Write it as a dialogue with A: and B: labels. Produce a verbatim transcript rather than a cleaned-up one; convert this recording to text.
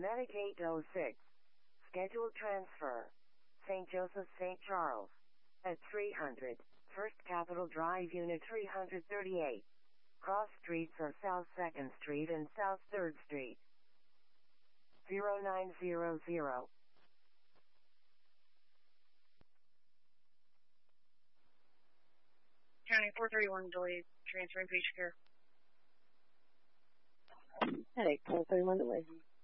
A: Medic eight oh six. Scheduled transfer. Saint Joseph, Saint Charles. At three hundred. First Capitol Drive, Unit three thirty-eight. Cross streets are South second Street and South third Street. zero nine zero zero.
B: County four thirty-one delayed. Transferring patient care.
C: Headache four thirty-one delayed.